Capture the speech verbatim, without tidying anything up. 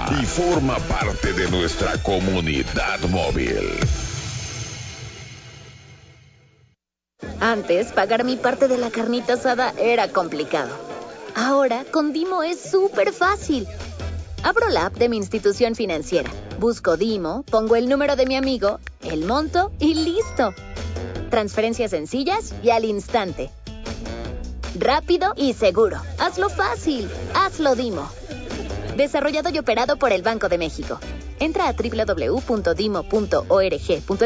y forma parte de nuestra comunidad móvil. Antes, pagar mi parte de la carnita asada era complicado. Ahora, con Dimo es súper fácil. Abro la app de mi institución financiera, busco Dimo, pongo el número de mi amigo, el monto y listo. Transferencias sencillas y al instante. Rápido y seguro. Hazlo fácil. Hazlo Dimo. Desarrollado y operado por el Banco de México. Entra a doble u doble u doble u punto dimo punto org punto